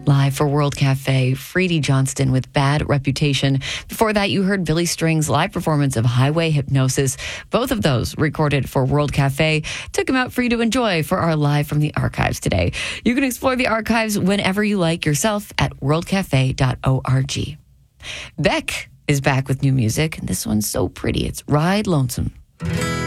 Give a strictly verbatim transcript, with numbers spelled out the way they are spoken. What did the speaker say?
Live for World Cafe, Freddie Johnston with Bad Reputation. Before that, you heard Billy String's live performance of Highway Hypnosis. Both of those recorded for World Cafe. Took them out for you to enjoy for our Live from the Archives today. You can explore the archives whenever you like yourself at world cafe dot org. Beck is back with new music, and this one's so pretty. It's Ride Lonesome.